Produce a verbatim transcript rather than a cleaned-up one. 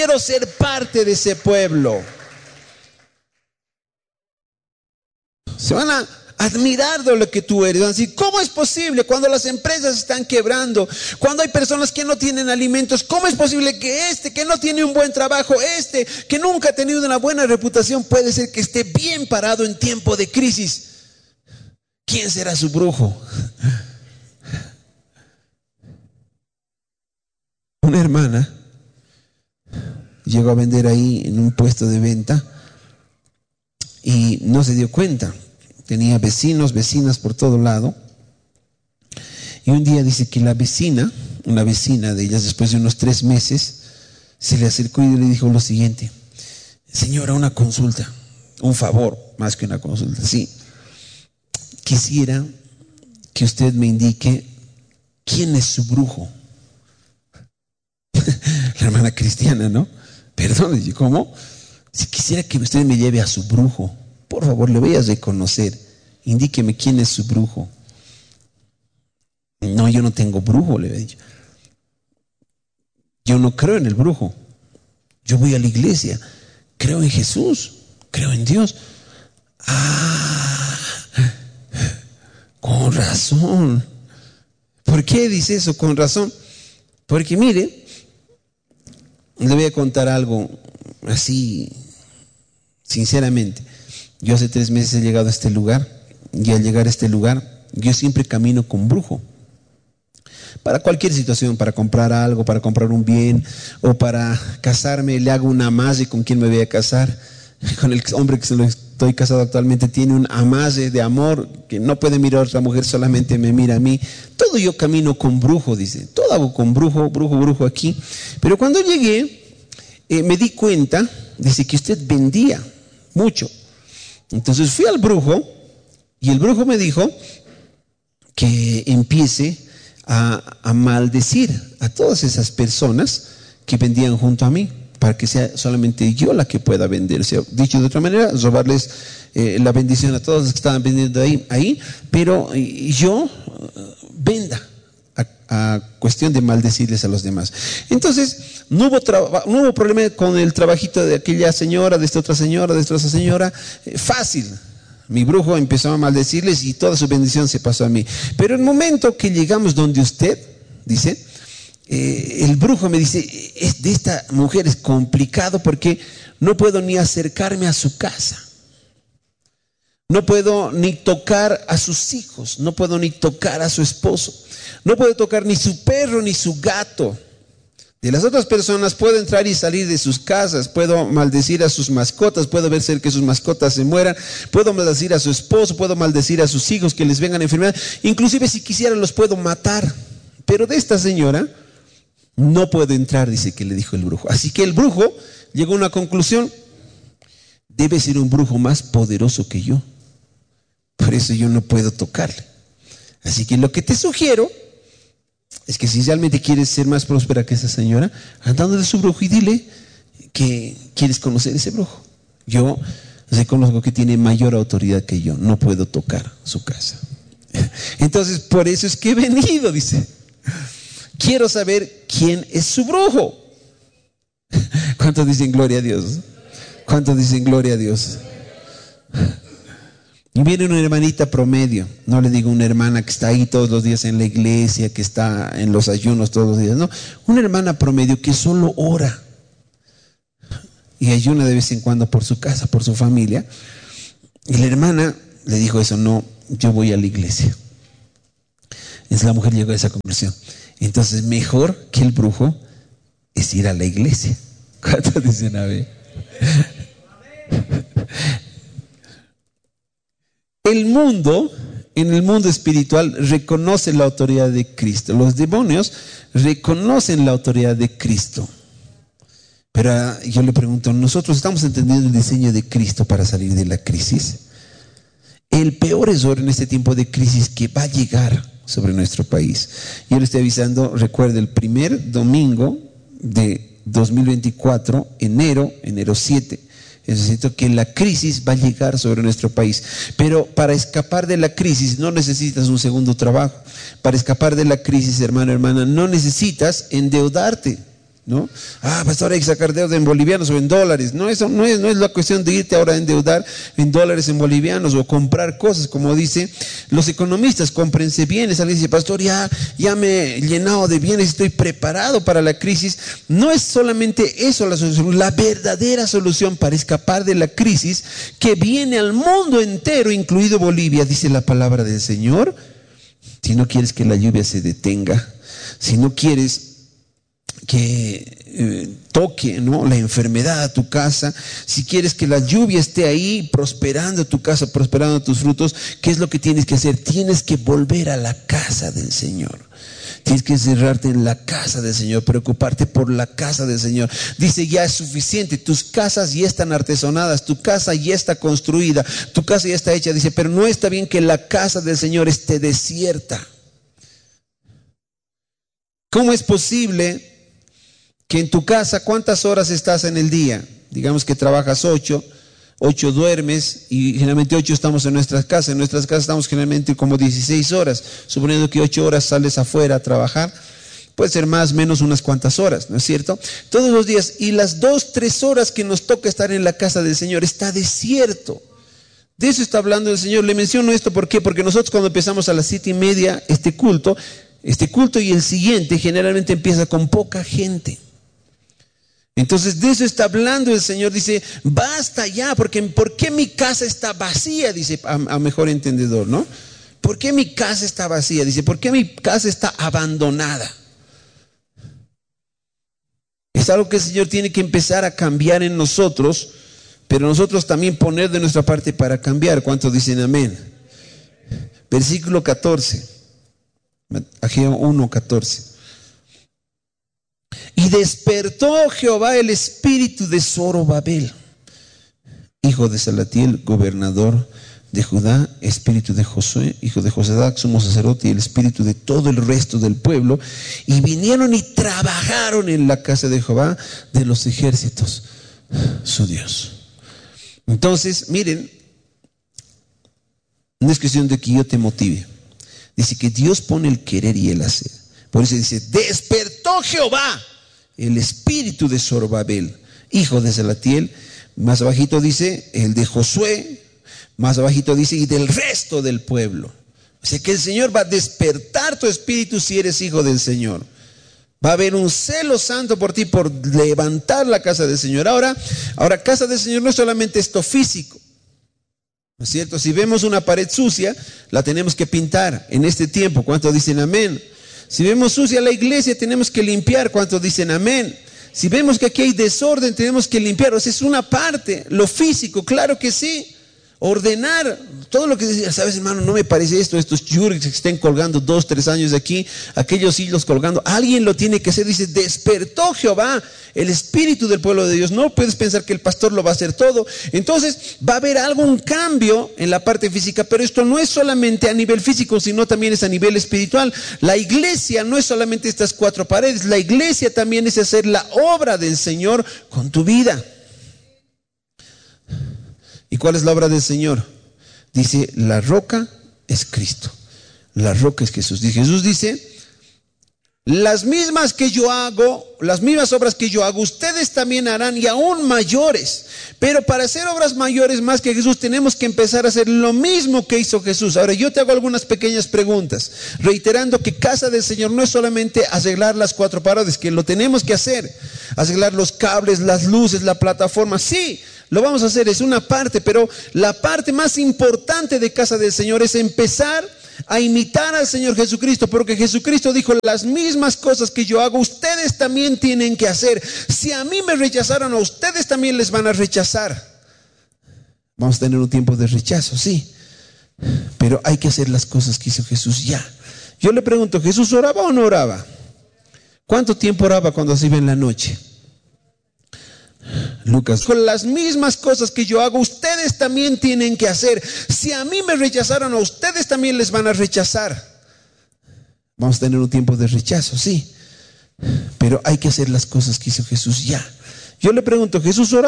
quiero ser parte de ese pueblo. Se van a admirar de lo que tú eres. Van a decir, ¿cómo es posible cuando las empresas están quebrando? Cuando hay personas que no tienen alimentos, ¿cómo es posible que este, que no tiene un buen trabajo, este, que nunca ha tenido una buena reputación, puede ser que esté bien parado en tiempo de crisis? ¿Quién será su brujo? Una hermana llegó a vender ahí en un puesto de venta y no se dio cuenta. Tenía vecinos, vecinas por todo lado. Y un día dice que la vecina, una vecina de ellas, después de unos tres meses, se le acercó y le dijo lo siguiente: señora, una consulta, un favor, más que una consulta. Sí, quisiera que usted me indique quién es su brujo. La hermana cristiana, ¿no? Perdón, ¿cómo? Si quisiera que usted me lleve a su brujo, por favor, le voy a reconocer. Indíqueme quién es su brujo. No, yo no tengo brujo, le he dicho. Yo no creo en el brujo. Yo voy a la iglesia. Creo en Jesús. Creo en Dios. Ah, con razón. ¿Por qué dice eso? Con razón. Porque mire, le voy a contar algo así, sinceramente. Yo hace tres meses he llegado a este lugar y al llegar a este lugar yo siempre camino con brujo. Para cualquier situación, para comprar algo, para comprar un bien o para casarme, le hago un amarre con quien me voy a casar. Con el hombre que se lo estoy casado actualmente tiene un amarre de amor que no puede mirar a otra mujer, solamente me mira a mí. Todo yo camino con brujo, dice. Todo hago con brujo, brujo, brujo aquí. Pero cuando llegué eh, me di cuenta, dice, que usted vendía mucho. Entonces fui al brujo y el brujo me dijo que empiece a, a maldecir a todas esas personas que vendían junto a mí, para que sea solamente yo la que pueda vender. O sea, dicho de otra manera, robarles eh, la bendición a todos los que estaban vendiendo ahí, ahí pero eh, yo uh, venda a, a cuestión de maldecirles a los demás. Entonces no hubo, traba, no hubo problema con el trabajito de aquella señora, de esta otra señora, de esta otra señora. Eh, fácil. Mi brujo empezó a maldecirles y toda su bendición se pasó a mí. Pero el momento que llegamos donde usted, dice, eh, el brujo me dice, es de esta mujer es complicado porque no puedo ni acercarme a su casa. No puedo ni tocar a sus hijos, no puedo ni tocar a su esposo, no puedo tocar ni su perro ni su gato. De las otras personas puedo entrar y salir de sus casas, puedo maldecir a sus mascotas, puedo ver ser que sus mascotas se mueran, puedo maldecir a su esposo, puedo maldecir a sus hijos que les vengan enfermedades, inclusive si quisiera los puedo matar. Pero de esta señora no puedo entrar, dice que le dijo el brujo. Así que el brujo llegó a una conclusión: debe ser un brujo más poderoso que yo, por eso yo no puedo tocarle. Así que lo que te sugiero es que si realmente quieres ser más próspera que esa señora, andando de su brujo y dile que quieres conocer ese brujo. Yo reconozco que tiene mayor autoridad que yo, no puedo tocar su casa. Entonces, por eso es que he venido, dice. Quiero saber quién es su brujo. ¿Cuántos dicen gloria a Dios? ¿Cuántos dicen gloria a Dios? Y viene una hermanita promedio, no le digo una hermana que está ahí todos los días en la iglesia, que está en los ayunos todos los días, no, una hermana promedio que solo ora y ayuna de vez en cuando por su casa, por su familia. Y la hermana le dijo eso: no, yo voy a la iglesia. Entonces la mujer llegó a esa conclusión: entonces mejor que el brujo es ir a la iglesia. ¿Cuántos dicen a ver? El mundo, en el mundo espiritual, reconoce la autoridad de Cristo. Los demonios reconocen la autoridad de Cristo. Pero yo le pregunto, ¿nosotros estamos entendiendo el diseño de Cristo para salir de la crisis? El peor error en este tiempo de crisis que va a llegar sobre nuestro país. Yo le estoy avisando, recuerde, el primer domingo de dos mil veinticuatro, enero, enero siete. Necesito que la crisis va a llegar sobre nuestro país. Pero para escapar de la crisis no necesitas un segundo trabajo. Para escapar de la crisis, hermano, hermana, no necesitas endeudarte. ¿no? Ah, pastor, hay que sacar deuda en bolivianos o en dólares. No, eso no es, no es la cuestión de irte ahora a endeudar en dólares, en bolivianos o comprar cosas, como dice los economistas. Cómprense bienes. Alguien dice, pastor, ya, ya me he llenado de bienes, estoy preparado para la crisis. No es solamente eso la solución. La verdadera solución para escapar de la crisis que viene al mundo entero, incluido Bolivia, dice la palabra del Señor. Si no quieres que la lluvia se detenga, si no quieres que eh, toque, ¿no?, la enfermedad a tu casa, si quieres que la lluvia esté ahí prosperando tu casa, prosperando tus frutos, ¿qué es lo que tienes que hacer? Tienes que volver a la casa del Señor. Tienes que encerrarte en la casa del Señor, preocuparte por la casa del Señor. Dice, ya es suficiente, tus casas ya están artesonadas, tu casa ya está construida, tu casa ya está hecha. Dice, pero no está bien que la casa del Señor esté desierta. ¿Cómo es posible que en tu casa, cuántas horas estás en el día? Digamos que trabajas ocho, ocho duermes y generalmente ocho estamos en nuestras casas. En nuestras casas estamos generalmente como dieciséis horas, suponiendo que ocho horas sales afuera a trabajar. Puede ser más, menos unas cuantas horas, ¿no es cierto? Todos los días. Y las dos, tres horas que nos toca estar en la casa del Señor está desierto. De eso está hablando el Señor. Le menciono esto, ¿por qué? Porque nosotros cuando empezamos a las siete y media este culto, este culto y el siguiente generalmente empieza con poca gente. Entonces de eso está hablando el Señor. Dice, basta ya, porque ¿por qué mi casa está vacía? Dice a, a mejor entendedor, ¿no? ¿Por qué mi casa está vacía? Dice, ¿por qué mi casa está abandonada? Es algo que el Señor tiene que empezar a cambiar en nosotros, pero nosotros también poner de nuestra parte para cambiar. ¿Cuántos dicen amén? Versículo catorce, Ageo uno, catorce. Y despertó Jehová el espíritu de Zorobabel, hijo de Salatiel, gobernador de Judá, espíritu de Josué, hijo de Josadac, sumo sacerdote, y el espíritu de todo el resto del pueblo, y vinieron y trabajaron en la casa de Jehová de los ejércitos, su Dios. Entonces, miren, no es cuestión de que yo te motive. Dice que Dios pone el querer y el hacer. Por eso dice, despertó Jehová el espíritu de Zorobabel, hijo de Salatiel. Más abajito dice el de Josué. Más abajito dice y del resto del pueblo. O sea que el Señor va a despertar tu espíritu si eres hijo del Señor. Va a haber un celo santo por ti, por levantar la casa del Señor. Ahora, ahora casa del Señor no es solamente esto físico, ¿no es cierto? Si vemos una pared sucia, la tenemos que pintar en este tiempo. ¿Cuántos dicen amén? Si vemos sucia la iglesia, tenemos que limpiar. ¿Cuántos dicen amén? Si vemos que aquí hay desorden, tenemos que limpiar. O sea, es una parte, lo físico, claro que sí. Ordenar todo lo que decía, sabes, hermano, no me parece esto, estos yurks que estén colgando dos, tres años de aquí, aquellos hilos colgando, alguien lo tiene que hacer. Dice, despertó Jehová el espíritu del pueblo de Dios. No puedes pensar que el pastor lo va a hacer todo. Entonces va a haber algún cambio en la parte física, pero esto no es solamente a nivel físico, sino también es a nivel espiritual. La iglesia no es solamente estas cuatro paredes, la iglesia también es hacer la obra del Señor con tu vida. ¿Y cuál es la obra del Señor? Dice, la roca es Cristo. La roca es Jesús. Y Jesús dice, las mismas que yo hago, las mismas obras que yo hago, ustedes también harán y aún mayores. Pero para hacer obras mayores más que Jesús, tenemos que empezar a hacer lo mismo que hizo Jesús. Ahora yo te hago algunas pequeñas preguntas, reiterando que casa del Señor no es solamente arreglar las cuatro paredes, que lo tenemos que hacer. Arreglar los cables, las luces, la plataforma, sí. Lo vamos a hacer, es una parte, pero la parte más importante de casa del Señor es empezar a imitar al Señor Jesucristo, porque Jesucristo dijo, las mismas cosas que yo hago, ustedes también tienen que hacer. Si a mí me rechazaron, a ustedes también les van a rechazar. Vamos a tener un tiempo de rechazo, sí, pero hay que hacer las cosas que hizo Jesús ya. Yo le pregunto, ¿Jesús oraba o no oraba? ¿Cuánto tiempo oraba cuando se iba en la noche? Lucas, con las mismas cosas que yo hago, ustedes también tienen que hacer. Si a mí me rechazaron, a ustedes también les van a rechazar. Vamos a tener un tiempo de rechazo, sí, pero hay que hacer las cosas que hizo Jesús ya. Yo le pregunto, ¿Jesús oraba?